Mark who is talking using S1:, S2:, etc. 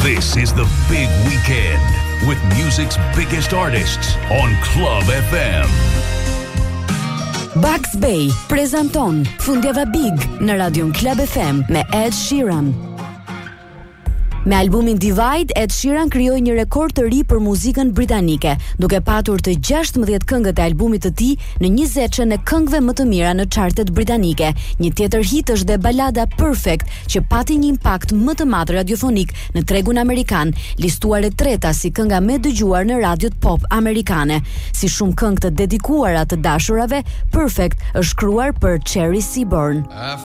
S1: This is the big weekend with music's biggest artists on Club FM.
S2: Bugs Bay prezanton Fundjava Big në Radion Club FM me Ed Sheeran. Me albumin Divide, Ed Sheeran krijoi një rekord të ri për muzikën britanike, duke patur të 16 këngët e albumit të tij në 20-shën e këngëve më të mira në chartet britanike. Një tjetër hit është dhe balada Perfect, që pati një impakt më të madh radiofonik në tregun amerikan, listuar e treta si kënga më dëgjuar në radiot pop amerikane. Si shumë këngë të dedikuara të dashurave, Perfect është shkruar për Cherry Seaborn.